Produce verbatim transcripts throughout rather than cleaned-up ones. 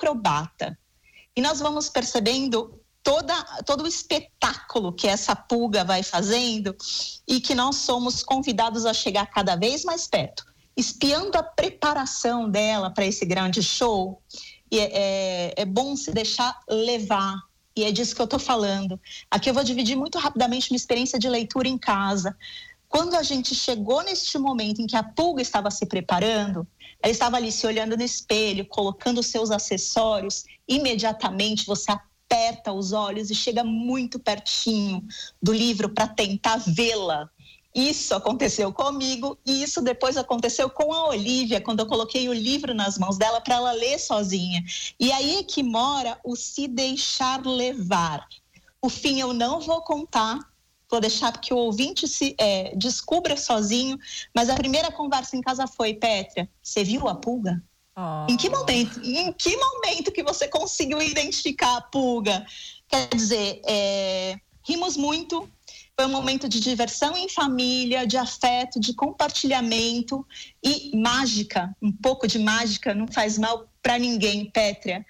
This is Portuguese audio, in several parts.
acrobata. E nós vamos percebendo toda, todo o espetáculo que essa pulga vai fazendo e que nós somos convidados a chegar cada vez mais perto, espiando a preparação dela para esse grande show. E é, é, é bom se deixar levar, e é disso que eu estou falando. Aqui eu vou dividir muito rapidamente uma experiência de leitura em casa. Quando a gente chegou neste momento em que a pulga estava se preparando, ela estava ali se olhando no espelho, colocando os seus acessórios, imediatamente você aperta os olhos e chega muito pertinho do livro para tentar vê-la. Isso aconteceu comigo e isso depois aconteceu com a Olivia, quando eu coloquei o livro nas mãos dela para ela ler sozinha. E aí é que mora o se deixar levar. O fim eu não vou contar, vou deixar que o ouvinte se é, descubra sozinho, mas a primeira conversa em casa foi: Pétria, você viu a pulga? Oh. Em que momento? Em que momento que você conseguiu identificar a pulga? Quer dizer, é, rimos muito. Foi um momento de diversão em família, de afeto, de compartilhamento e mágica. Um pouco de mágica não faz mal para ninguém, Pétria.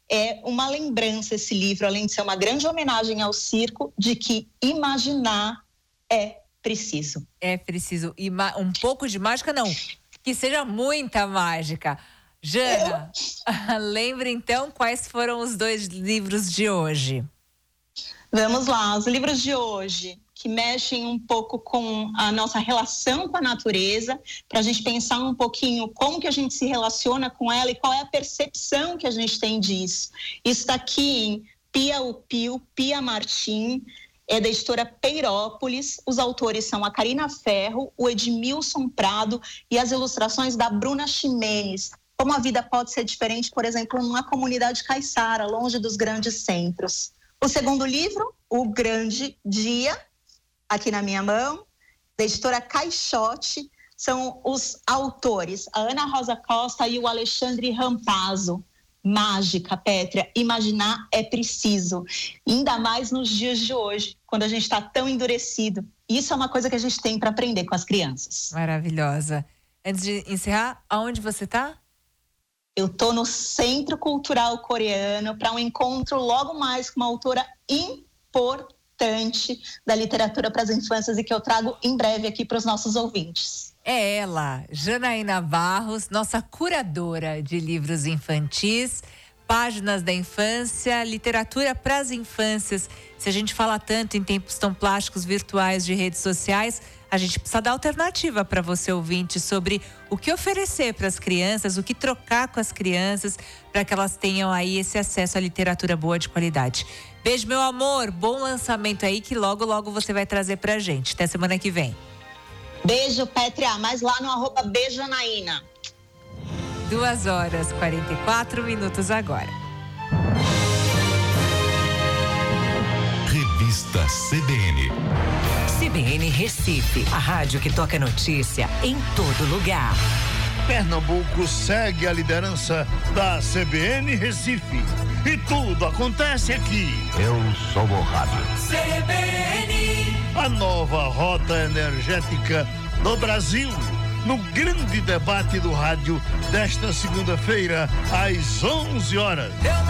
É uma lembrança esse livro, além de ser uma grande homenagem ao circo, de que imaginar é preciso. É preciso. E um pouco de mágica, não. Que seja muita mágica. Jana, Eu... lembra então quais foram os dois livros de hoje? Vamos lá, os livros de hoje, que mexem um pouco com a nossa relação com a natureza, para a gente pensar um pouquinho como que a gente se relaciona com ela e qual é a percepção que a gente tem disso. Isso está aqui em Pia Upio, Pia Martim, é da editora Peirópolis. Os autores são a Karina Ferro, o Edmilson Prado e as ilustrações da Bruna Ximenes. Como a vida pode ser diferente, por exemplo, numa comunidade caiçara, longe dos grandes centros. O segundo livro, O Grande Dia, aqui na minha mão, da editora Caixote, são os autores, a Ana Rosa Costa e o Alexandre Rampazzo. Mágica, Pétria, imaginar é preciso, ainda mais nos dias de hoje, quando a gente está tão endurecido. Isso é uma coisa que a gente tem para aprender com as crianças. Maravilhosa. Antes de encerrar, aonde você está? Eu estou no Centro Cultural Coreano para um encontro logo mais com uma autora importante da literatura para as infâncias e que eu trago em breve aqui para os nossos ouvintes. É ela, Janaína Barros, nossa curadora de livros infantis, páginas da infância, literatura para as infâncias. Se a gente fala tanto em tempos tão plásticos, virtuais, de redes sociais, a gente precisa dar alternativa para você, ouvinte, sobre o que oferecer para as crianças, o que trocar com as crianças, para que elas tenham aí esse acesso à literatura boa de qualidade. Beijo, meu amor, bom lançamento aí que logo, logo você vai trazer pra gente. Até semana que vem. Beijo, Pétria, mas lá no arroba Beijanaína. Duas horas e quarenta e quatro minutos agora. Revista C B N. C B N Recife, a rádio que toca notícia em todo lugar. Pernambuco segue a liderança da C B N Recife. E tudo acontece aqui. Eu sou o rádio. C B N. A nova rota energética do Brasil. No grande debate do rádio desta segunda-feira, às onze horas.